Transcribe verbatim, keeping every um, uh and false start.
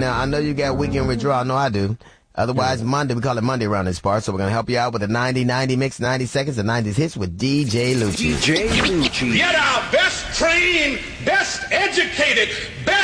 Now, I know you got weekend withdrawal. I know I do. Otherwise, Monday, we call it Monday around this part. So we're going to help you out with the ninety ninety mix, ninety seconds of nineties hits with D J Lucci. D J Lucci. Get our best trained, best educated, best